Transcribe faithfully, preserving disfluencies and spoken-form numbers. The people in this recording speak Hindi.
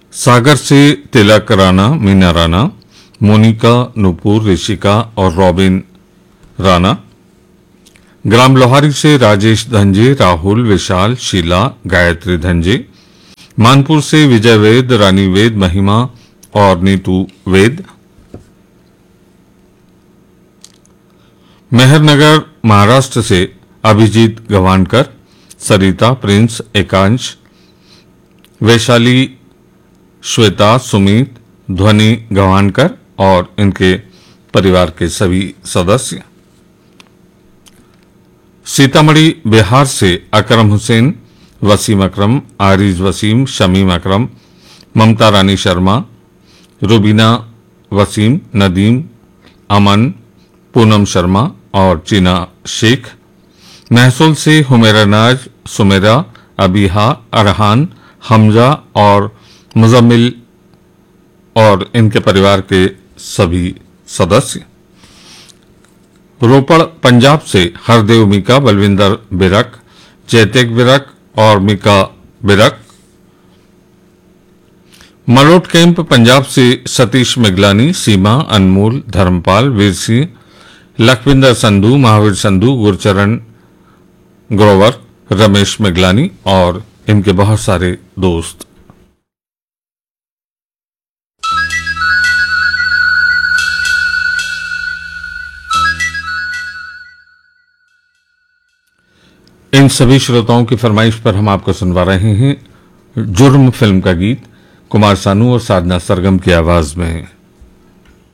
सागर से तिलक राणा, मीना राणा, मोनिका, नूपुर, ऋषिका और रॉबिन राणा। ग्राम लोहारी से राजेश धंजे, राहुल, विशाल, शीला, गायत्री धंजे। मानपुर से विजय वेद, रानी वेद, महिमा और नीतू वेद। मेहरनगर महाराष्ट्र से अभिजीत गवानकर, सरिता, प्रिंस, एकांश, वैशाली, श्वेता, सुमित, ध्वनि गवानकर और इनके परिवार के सभी सदस्य। सीतामढ़ी बिहार से अकरम हुसैन, वसीम अकरम, आरिज वसीम, शमीम अकरम, ममता रानी शर्मा, रुबीना वसीम, नदीम, अमन, पूनम शर्मा और चीना शेख। महसूल से हुमेरा नाज, सुमेरा, अबीहा, अरहान, हमजा और मुजम्मिल और इनके परिवार के सभी सदस्य। रोपड़ पंजाब से हरदेव मीका, बलविंदर बिरक, चैतेक बिरक और मीका बिरक। मलोट कैंप पंजाब से सतीश मिगलानी, सीमा, अनमोल, धर्मपाल, वीर सिंह, लखविंदर संधू, महावीर संधू, गुरचरण ग्रोवर, रमेश मिगलानी और इनके बहुत सारे दोस्त। इन सभी श्रोताओं की फरमाइश पर हम आपको सुनवा रहे हैं जुर्म फिल्म का गीत कुमार सानू और साधना सरगम की आवाज में।